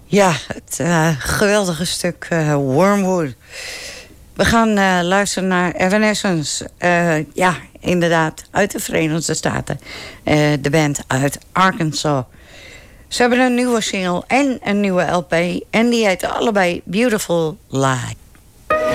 Ja, het geweldige stuk Wormwood. We gaan luisteren naar Evanescence. Ja, inderdaad, uit de Verenigde Staten. De band uit Arkansas. Ze hebben een nieuwe single en een nieuwe LP. En die heet allebei Beautiful Lie.